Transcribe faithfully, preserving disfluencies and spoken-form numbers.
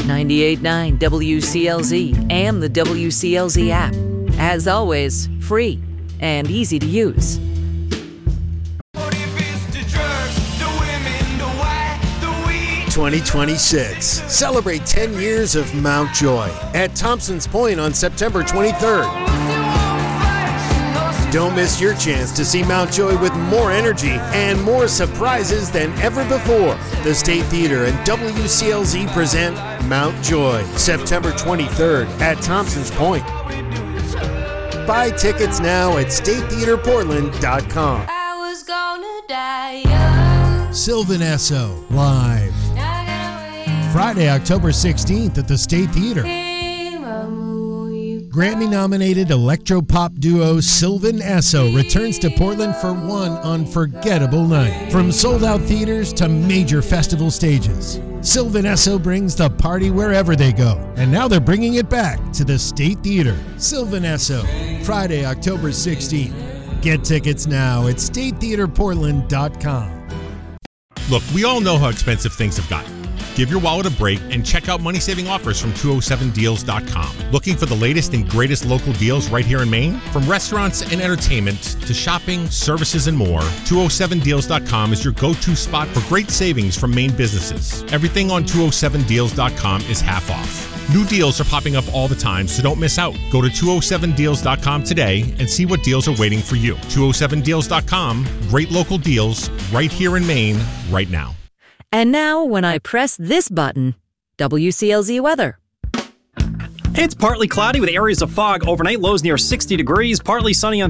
ninety-eight point nine W C L Z and the W C L Z app. As always, free and easy to use. twenty twenty-six. Celebrate ten years of Mount Joy at Thompson's Point on September twenty-third. Don't miss your chance to see Mount Joy with more energy and more surprises than ever before. The State Theater and W C L Z present Mount Joy, September twenty-third at Thompson's Point. Buy tickets now at state theater portland dot com. I was gonna die young. Sylvan Esso live Friday, October sixteenth at the State Theater. Grammy-nominated electro-pop duo Sylvan Esso returns to Portland for one unforgettable night. From sold-out theaters to major festival stages, Sylvan Esso brings the party wherever they go. And now they're bringing it back to the State Theater. Sylvan Esso, Friday, October sixteenth. Get tickets now at state theater portland dot com. Look, we all know how expensive things have gotten. Give your wallet a break and check out money-saving offers from two oh seven deals dot com. Looking for the latest and greatest local deals right here in Maine? From restaurants and entertainment to shopping, services, and more, two oh seven deals dot com is your go-to spot for great savings from Maine businesses. Everything on two oh seven deals dot com is half off. New deals are popping up all the time, so don't miss out. Go to two oh seven deals dot com today and see what deals are waiting for you. two oh seven deals dot com, great local deals right here in Maine, right now. And now, when I press this button, W C L Z weather. It's partly cloudy with areas of fog overnight, lows near sixty degrees, partly sunny on